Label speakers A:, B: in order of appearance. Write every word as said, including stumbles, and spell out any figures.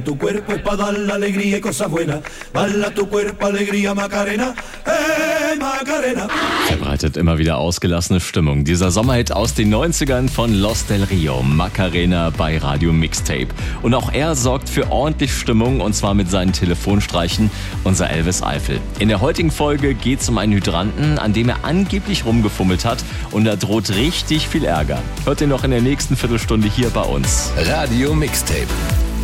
A: Tu cuerpo es para dar la alegría y cosas buenas. Bala tu cuerpo, alegría, Macarena. Hey, Macarena.
B: Verbreitet immer wieder ausgelassene Stimmung. Dieser Sommerhit aus den neunzigern von Los Del Rio, Macarena bei Radio Mixtape. Und auch er sorgt für ordentlich Stimmung, und zwar mit seinen Telefonstreichen, unser Elvis Eifel. In der heutigen Folge geht es um einen Hydranten, an dem er angeblich rumgefummelt hat, und da droht richtig viel Ärger. Hört ihr noch in der nächsten Viertelstunde hier bei uns.
C: Radio Mixtape.